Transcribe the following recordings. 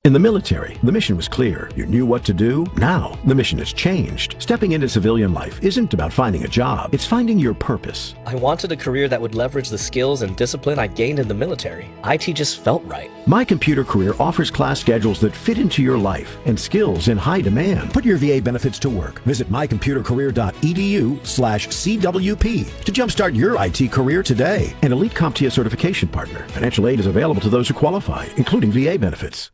In the military, the mission was clear. You knew what to do. Now, the mission has changed. Stepping into civilian life isn't about finding a job. It's finding your purpose. I wanted a career that would leverage the skills and discipline I gained in the military. IT just felt right. My Computer Career offers class schedules that fit into your life and skills in high demand. Put your VA benefits to work. Visit mycomputercareer.edu/CWP to jumpstart your IT career today. An elite CompTIA certification partner. Financial aid is available to those who qualify, including VA benefits.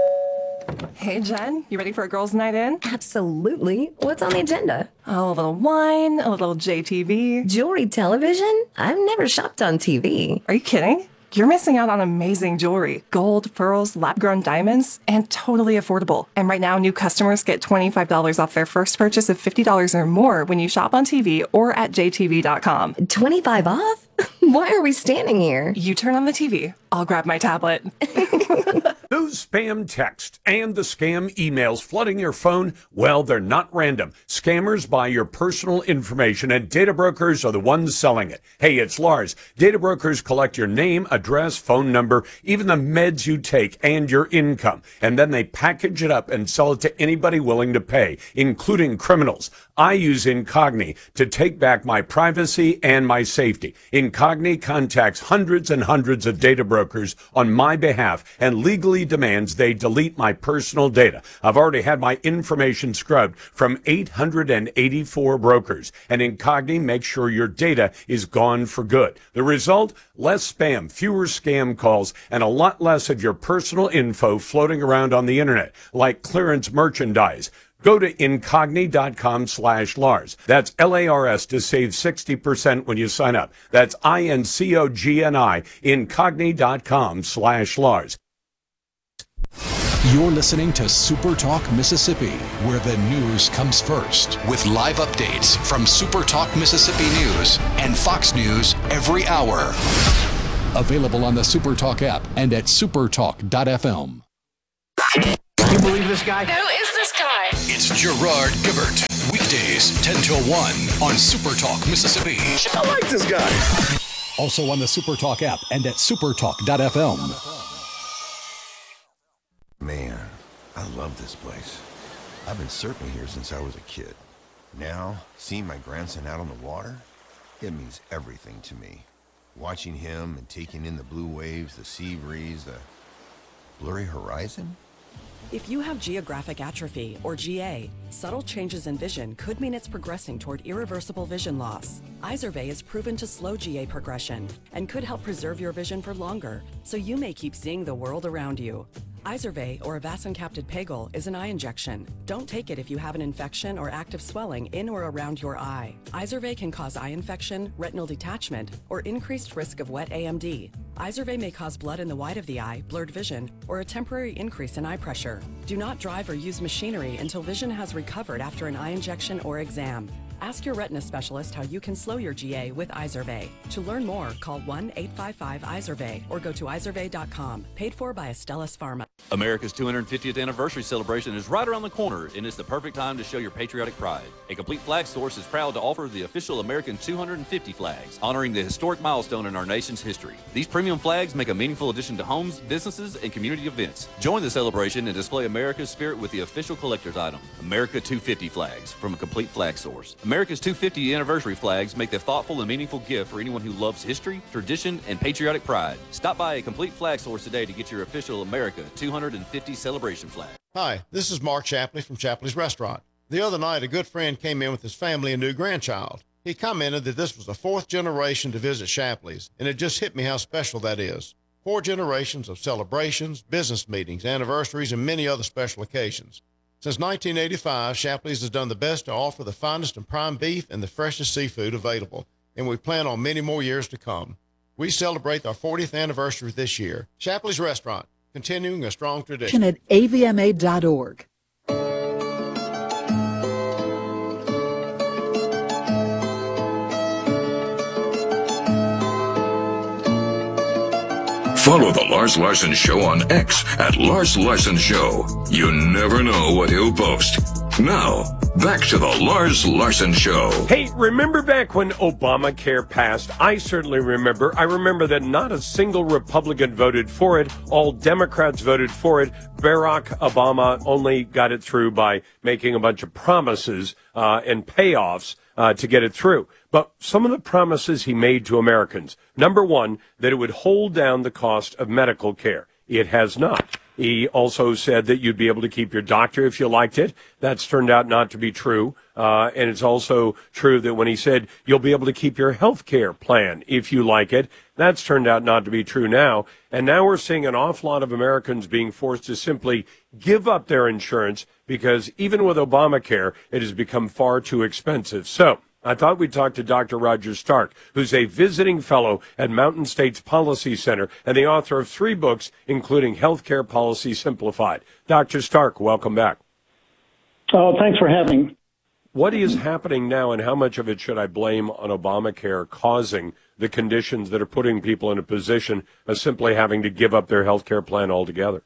Hey, Jen, you ready for a girls' night in? Absolutely. What's on the agenda? Oh, a little wine, a little JTV. Jewelry television? I've never shopped on TV. Are you kidding? You're missing out on amazing jewelry. Gold, pearls, lab-grown diamonds, and totally affordable. And right now, new customers get $25 off their first purchase of $50 or more when you shop on TV or at jtv.com. 25 off? Why are we standing here? You turn on the TV. I'll grab my tablet. Those spam texts and the scam emails flooding your phone, well, they're not random. Scammers buy your personal information, and data brokers are the ones selling it. Hey, it's Lars. Data brokers collect your name, address, phone number, even the meds you take, and your income. And then they package it up and sell it to anybody willing to pay, including criminals. I use Incogni to take back my privacy and my safety. Incogni contacts hundreds and hundreds of data brokers on my behalf and legally demands they delete my personal data. I've already had my information scrubbed from 884 brokers, and Incogni makes sure your data is gone for good. The result? Less spam, fewer scam calls, and a lot less of your personal info floating around on the internet, like clearance merchandise. Go to Incogni.com/Lars. That's LARS to save 60% when you sign up. That's INCOGNI, Incogni.com/Lars. You're listening to Super Talk Mississippi, where the news comes first, with live updates from Super Talk Mississippi News and Fox News every hour. Available on the Super Talk app and at supertalk.fm. Can you believe this guy? Who is this guy? It's Gerard Gibert. Weekdays 10 till 1 on Super Talk Mississippi. I like this guy. Also on the Super Talk app and at supertalk.fm. Man, I love this place. I've been surfing here since I was a kid. Now, seeing my grandson out on the water, it means everything to me. Watching him and taking in the blue waves, the sea breeze, the blurry horizon. If you have geographic atrophy, or GA, subtle changes in vision could mean it's progressing toward irreversible vision loss. Izervay is proven to slow GA progression and could help preserve your vision for longer, so you may keep seeing the world around you. Izervay, or avacincaptad pegol, is an eye injection. Don't take it if you have an infection or active swelling in or around your eye. Izervay can cause eye infection, retinal detachment, or increased risk of wet AMD. Izervay may cause blood in the white of the eye, blurred vision, or a temporary increase in eye pressure. Do not drive or use machinery until vision has recovered after an eye injection or exam. Ask your retina specialist how you can slow your GA with Izervay. To learn more, call 1-855-IZERVAY or go to izervay.com. Paid for by Astellas Pharma. America's 250th anniversary celebration is right around the corner, and it's the perfect time to show your patriotic pride. A Complete Flag Source is proud to offer the official American 250 flags, honoring the historic milestone in our nation's history. These premium flags make a meaningful addition to homes, businesses, and community events. Join the celebration and display America's spirit with the official collector's item, America 250 flags from a Complete Flag Source. America's 250 anniversary flags make the thoughtful and meaningful gift for anyone who loves history, tradition, and patriotic pride. Stop by a Complete Flag Source today to get your official America 250 celebration flag. Hi, this is Mark Shapley from Shapley's Restaurant. The other night, a good friend came in with his family and new grandchild. He commented that this was the fourth generation to visit Shapley's, and it just hit me how special that is. 4 generations of celebrations, business meetings, anniversaries, and many other special occasions. Since 1985, Shapley's has done the best to offer the finest and prime beef and the freshest seafood available, and we plan on many more years to come. We celebrate our 40th anniversary this year. Shapley's Restaurant, continuing a strong tradition. At avma.org. Follow The Lars Larson Show on X at Lars Larson Show. You never know what he'll post. Now, Back to the Lars Larson Show. Hey, remember back when Obamacare passed? I certainly remember. I remember that not a single Republican voted for it. All Democrats voted for it. Barack Obama only got it through by making a bunch of promises and payoffs to get it through. But some of the promises he made to Americans. Number one, that it would hold down the cost of medical care. It has not. He also said that you'd be able to keep your doctor if you liked it. That's turned out not to be true. And it's also true that when he said you'll be able to keep your health care plan if you like it, that's turned out not to be true now. And now we're seeing an awful lot of Americans being forced to simply give up their insurance because even with Obamacare, it has become far too expensive. So I thought we'd talk to Dr. Roger Stark, who's a visiting fellow at Mountain States Policy Center and the author of 3 books, including Healthcare Policy Simplified. Dr. Stark, welcome back. Oh, thanks for having me. What is happening now, and how much of it should I blame on Obamacare causing the conditions that are putting people in a position of simply having to give up their health care plan altogether?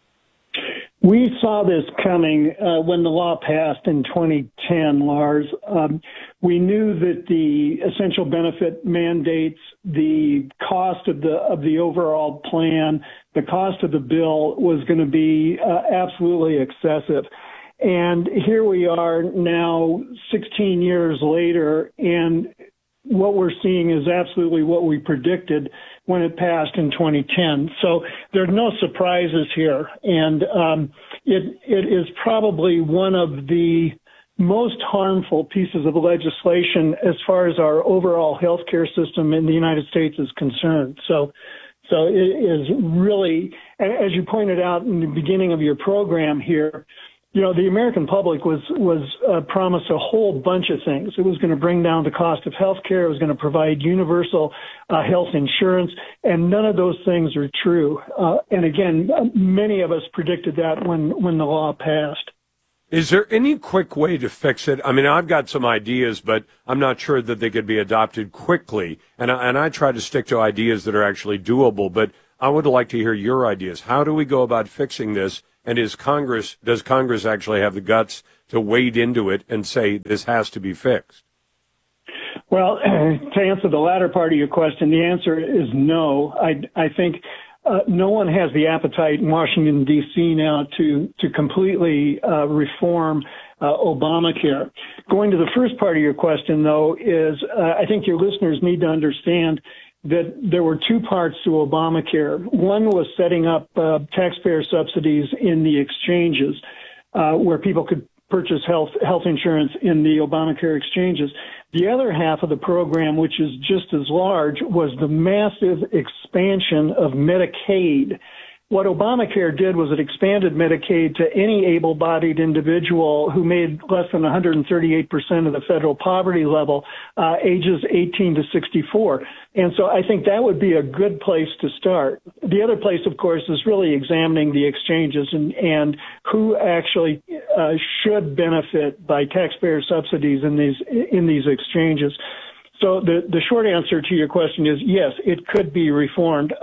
We saw this coming when the law passed in 2010, Lars. We knew that the essential benefit mandates, the cost of the overall plan, the cost of the bill was going to be absolutely excessive. And here we are now 16 years later, and what we're seeing is absolutely what we predicted when it passed in 2010. So there are no surprises here. And it is probably one of the most harmful pieces of legislation as far as our overall healthcare system in the United States is concerned. So it is really, as you pointed out in the beginning of your program here, you know, the American public was promised a whole bunch of things. It was going to bring down the cost of health care. It was going to provide universal health insurance, and none of those things are true. And again, many of us predicted that when the law passed. Is there any quick way to fix it? I mean, I've got some ideas, but I'm not sure that they could be adopted quickly. And I try to stick to ideas that are actually doable, but I would like to hear your ideas. How do we go about fixing this? And does Congress actually have the guts to wade into it and say this has to be fixed? Well, to answer the latter part of your question, the answer is no. I think no one has the appetite in Washington, D.C. now to completely reform Obamacare. Going to the first part of your question, though, is I think your listeners need to understand that there were 2 parts to Obamacare. One was setting up taxpayer subsidies in the exchanges, where people could purchase health insurance in the Obamacare exchanges. The other half of the program, which is just as large, was the massive expansion of Medicaid. What Obamacare did was it expanded Medicaid to any able-bodied individual who made less than 138% of the federal poverty level, ages 18 to 64. And so I think that would be a good place to start. The other place, of course, is really examining the exchanges and who actually should benefit by taxpayer subsidies in these exchanges. So the short answer to your question is yes, it could be reformed.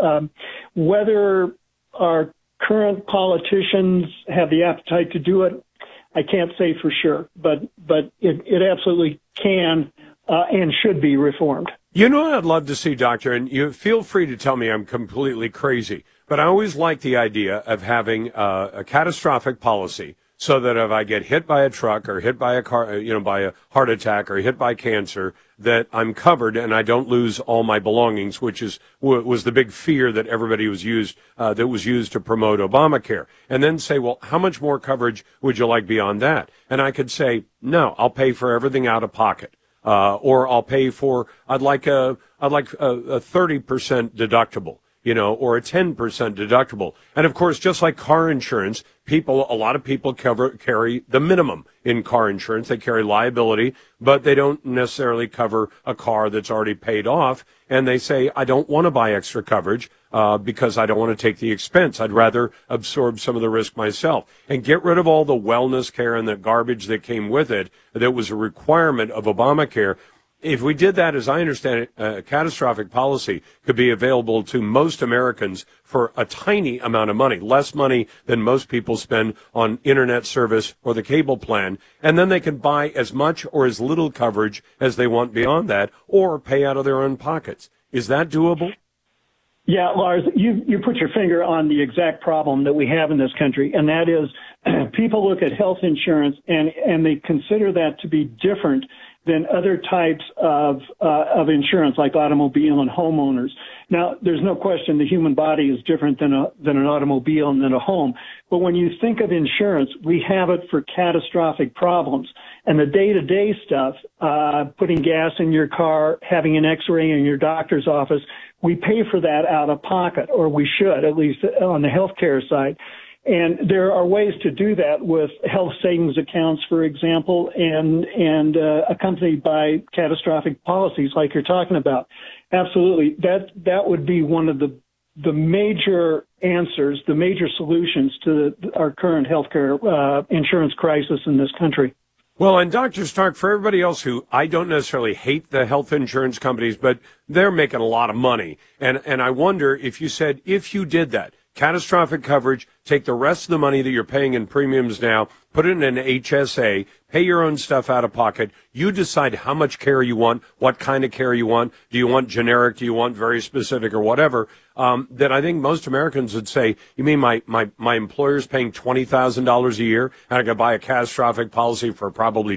Whether our current politicians have the appetite to do it, I can't say for sure, but it absolutely can and should be reformed. You know what I'd love to see, Doctor, and you feel free to tell me I'm completely crazy, but I always like the idea of having a catastrophic policy so that if I get hit by a truck or hit by a car, by a heart attack or hit by cancer, that I'm covered and I don't lose all my belongings, which was the big fear that everybody was used to promote Obamacare. And then say, well, how much more coverage would you like beyond that? And I could say, no, I'll pay for everything out of pocket. Or I'll pay for, I'd like a 30% deductible, or a 10% deductible. And of course, just like car insurance, a lot of people carry the minimum in car insurance. They carry liability, but they don't necessarily cover a car that's already paid off. And they say, I don't want to buy extra coverage, because I don't want to take the expense. I'd rather absorb some of the risk myself and get rid of all the wellness care and the garbage that came with it that was a requirement of Obamacare. If we did that, as I understand it, a catastrophic policy could be available to most Americans for a tiny amount of money, less money than most people spend on internet service or the cable plan, and then they can buy as much or as little coverage as they want beyond that, or pay out of their own pockets. Is that doable? Yeah, Lars, you put your finger on the exact problem that we have in this country, and that is people look at health insurance and they consider that to be different than other types of insurance, like automobile and homeowners. Now, there's no question the human body is different than an automobile and than a home. But when you think of insurance, we have it for catastrophic problems. And the day-to-day stuff, putting gas in your car, having an X-ray in your doctor's office, we pay for that out of pocket, or we should, at least on the healthcare side. And there are ways to do that with health savings accounts, for example, and accompanied by catastrophic policies like you're talking about. Absolutely. That would be one of the major answers, the major solutions to our current healthcare insurance crisis in this country. Well, and Dr. Stark, for everybody else who I don't necessarily hate the health insurance companies, but they're making a lot of money. And I wonder if you said, if you did that, catastrophic coverage, take the rest of the money that you're paying in premiums now, put it in an HSA, pay your own stuff out of pocket. You decide how much care you want, what kind of care you want. Do you want generic? Do you want very specific or whatever? That I think most Americans would say, you mean my employer's paying $20,000 a year and I could buy a catastrophic policy for probably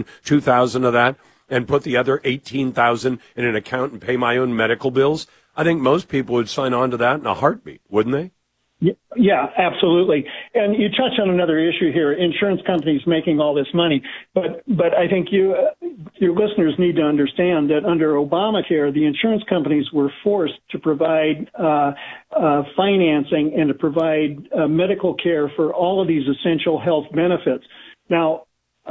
$2,000 of that and put the other $18,000 in an account and pay my own medical bills? I think most people would sign on to that in a heartbeat, wouldn't they? Yeah, absolutely. And you touched on another issue here, insurance companies making all this money. But I think your listeners need to understand that under Obamacare, the insurance companies were forced to provide financing and to provide medical care for all of these essential health benefits. Now,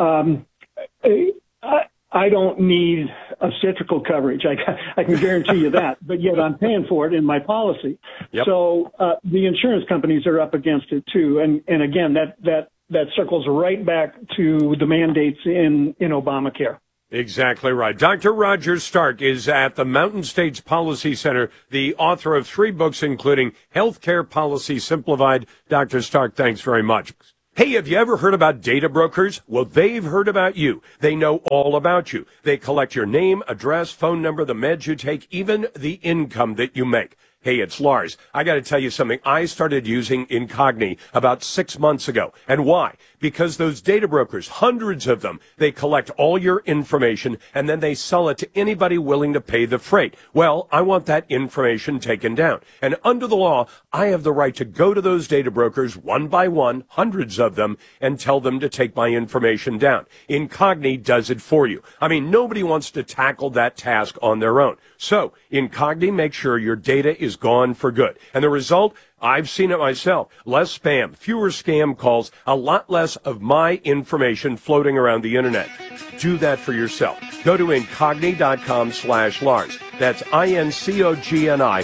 I don't need obstetrical coverage. I can guarantee you that. But yet I'm paying for it in my policy. Yep. So the insurance companies are up against it too. And again, that circles right back to the mandates in Obamacare. Exactly right. Dr. Roger Stark is at the Mountain States Policy Center, the author of 3 books, including Healthcare Policy Simplified. Dr. Stark, thanks very much. Hey, have you ever heard about data brokers? Well, they've heard about you. They know all about you. They collect your name, address, phone number, the meds you take, even the income that you make. Hey, it's Lars. I got to tell you something. I started using Incogni about 6 months ago. And why? Because those data brokers, hundreds of them, they collect all your information and then they sell it to anybody willing to pay the freight. Well, I want that information taken down. And under the law, I have the right to go to those data brokers one by one, hundreds of them, and tell them to take my information down. Incogni does it for you. I mean, nobody wants to tackle that task on their own. So, Incogni makes sure your data is gone for good. And the result, I've seen it myself. Less spam, fewer scam calls, a lot less of my information floating around the internet. Do that for yourself. Go to Incogni.com/Lars. That's INCOGNI,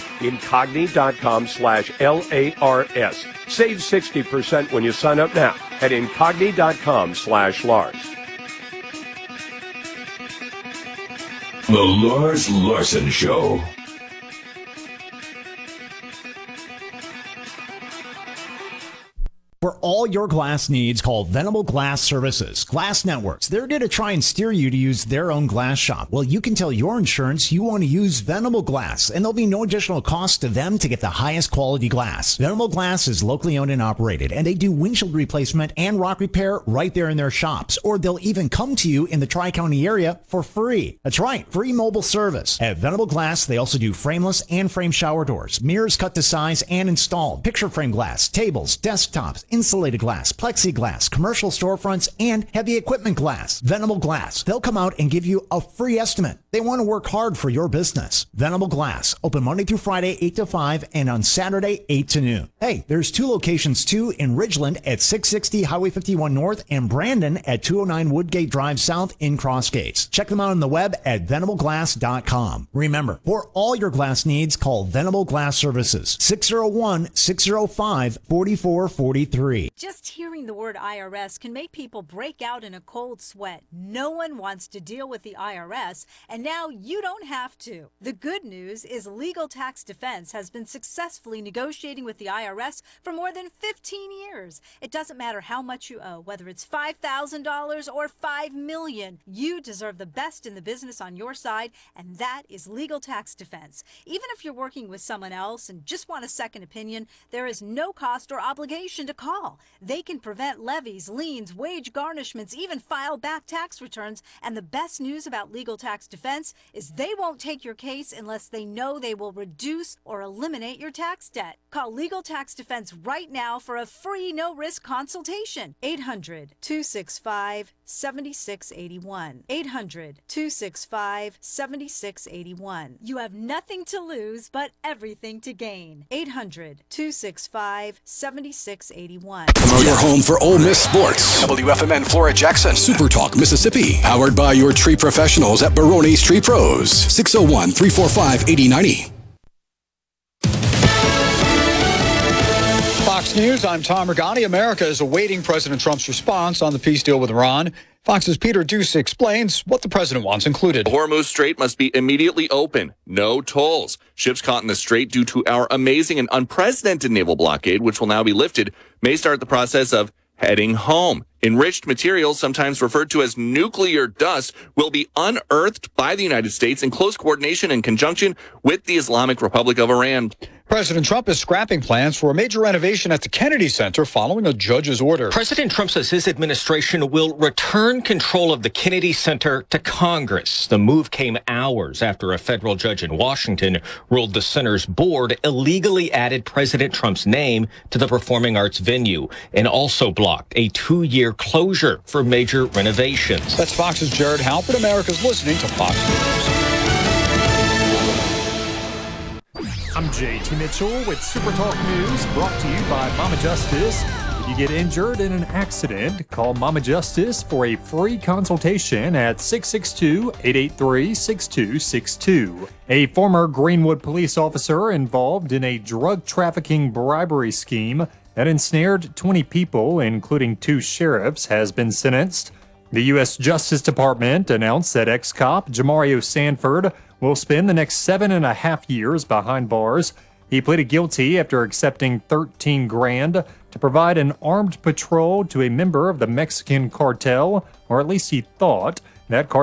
Incogni.com/LARS. Save 60% when you sign up now at Incogni.com/Lars. The Lars Larson Show. For all your glass needs, call Venable Glass Services. Glass Networks, they're going to try and steer you to use their own glass shop. Well, you can tell your insurance you want to use Venable Glass, and there'll be no additional cost to them to get the highest quality glass. Venable Glass is locally owned and operated, and they do windshield replacement and rock repair right there in their shops, or they'll even come to you in the Tri-County area for free. That's right, free mobile service. At Venable Glass, they also do frameless and frame shower doors, mirrors cut to size and installed, picture frame glass, tables, desktops, insulated glass, plexiglass, commercial storefronts, and heavy equipment glass. Venable Glass. They'll come out and give you a free estimate. They want to work hard for your business. Venable Glass. Open Monday through Friday, 8 to 5, and on Saturday, 8 to noon. Hey, there's 2 locations too, in Ridgeland at 660 Highway 51 North and Brandon at 209 Woodgate Drive South in Crossgates. Check them out on the web at venableglass.com. Remember, for all your glass needs, call Venable Glass Services. 601-605-4443. 888-8833. Just hearing the word IRS can make people break out in a cold sweat. No one wants to deal with the IRS, and now you don't have to. The good news is Legal Tax Defense has been successfully negotiating with the IRS for more than 15 years. It doesn't matter how much you owe, whether it's $5,000 or $5 million. You deserve the best in the business on your side, and that is Legal Tax Defense. Even if you're working with someone else and just want a second opinion, there is no cost or obligation to call. They can prevent levies, liens, wage garnishments, even file back tax returns. And the best news about Legal Tax Defense is they won't take your case unless they know they will reduce or eliminate your tax debt. Call Legal Tax Defense right now for a free no-risk consultation. 800-265-7681. 800-265-7681. You have nothing to lose but everything to gain. 800-265-7681. Your home for Ole Miss sports. WFMN Flora Jackson. Super Talk Mississippi. Powered by your tree professionals at Barone's Tree Pros. 601-345-8090. Fox News, I'm Tom Regani. America is awaiting President Trump's response on the peace deal with Iran. Fox's Peter Doocy explains what the president wants included. The Hormuz Strait must be immediately open. No tolls. Ships caught in the strait due to our amazing and unprecedented naval blockade, which will now be lifted, may start the process of heading home. Enriched materials, sometimes referred to as nuclear dust, will be unearthed by the United States in close coordination and conjunction with the Islamic Republic of Iran. President Trump is scrapping plans for a major renovation at the Kennedy Center following a judge's order. President Trump says his administration will return control of the Kennedy Center to Congress. The move came hours after a federal judge in Washington ruled the center's board illegally added President Trump's name to the performing arts venue and also blocked a 2-year closure for major renovations. That's Fox's Jared Halpert. America's listening to Fox News. I'm JT Mitchell with Super Talk News, brought to you by Mama Justice. If you get injured in an accident, call Mama Justice for a free consultation at 662-883-6262. A former Greenwood police officer involved in a drug trafficking bribery scheme that ensnared 20 people, including 2 sheriffs, has been sentenced. The U.S. Justice Department announced that ex-cop Jamario Sanford will spend the next 7.5 years behind bars. He pleaded guilty after accepting $13,000 to provide an armed patrol to a member of the Mexican cartel, or at least he thought. That cartel